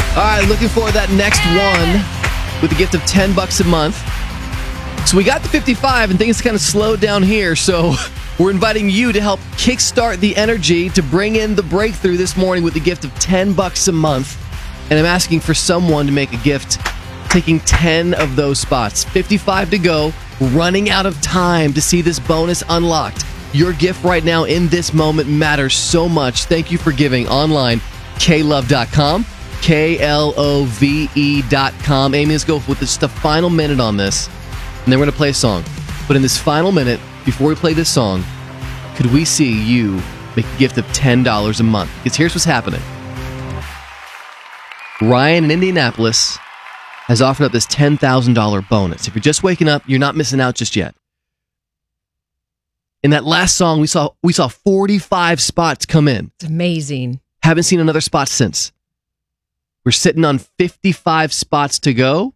All right, looking for that next one with a gift of $10 a month. So we got to 55 and things kind of slowed down here. So we're inviting you to help kickstart the energy to bring in the breakthrough this morning with the gift of $10 a month. And I'm asking for someone to make a gift, taking 10 of those spots. 55 to go, running out of time to see this bonus unlocked. Your gift right now in this moment matters so much. Thank you for giving online, klove.com, KLOVE.com. Amy, let's go with just the final minute on this, and then we're going to play a song. But in this final minute, before we play this song, could we see you make a gift of $10 a month? Because here's what's happening. Ryan in Indianapolis has offered up this $10,000 bonus. If you're just waking up, you're not missing out just yet. In that last song, we saw 45 spots come in. It's amazing. Haven't seen another spot since. We're sitting on 55 spots to go.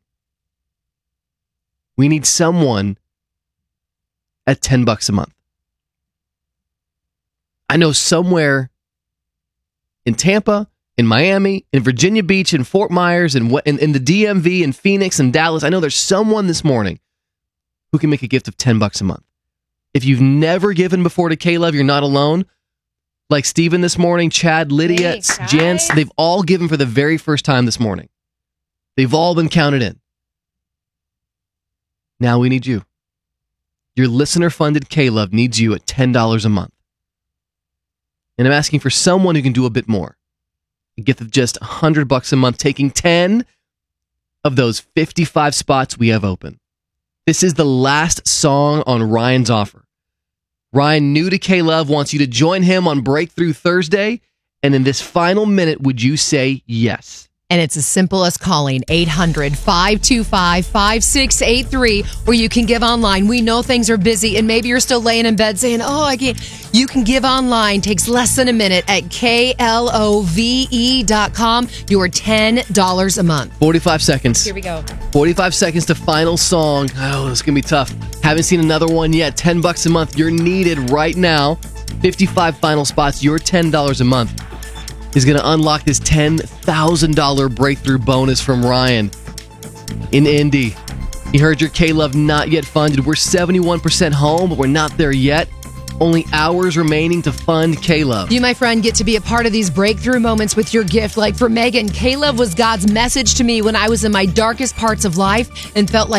We need someone at $10 a month. I know somewhere in Tampa, in Miami, in Virginia Beach, in Fort Myers, in the DMV, in Phoenix, and Dallas, I know there's someone this morning who can make a gift of $10 a month. If you've never given before to K-Love, you're not alone. Like Steven this morning, Chad, Lydia, Jance, they've all given for the very first time this morning. They've all been counted in. Now we need you. Your listener-funded K-Love needs you at $10 a month. And I'm asking for someone who can do a bit more. A gift of just $100 a month, taking 10 of those 55 spots we have open. This is the last song on Ryan's offer. Ryan, new to K-Love, wants you to join him on Breakthrough Thursday. And in this final minute, would you say yes? And it's as simple as calling 800-525-5683, or you can give online. We know things are busy, and maybe you're still laying in bed saying, oh, I can't. You can give online. Takes less than a minute at KLOVE.com. Your $10 a month. 45 seconds. Here we go. 45 seconds to final song. Oh, this is going to be tough. Haven't seen another one yet. $10 a month. You're needed right now. 55 final spots. Your $10 a month is going to unlock this $10,000 breakthrough bonus from Ryan in Indy. You heard your K-Love not yet funded. We're 71% home, but we're not there yet. Only hours remaining to fund K-Love. You, my friend, get to be a part of these breakthrough moments with your gift. Like for Megan, K-Love was God's message to me when I was in my darkest parts of life and felt like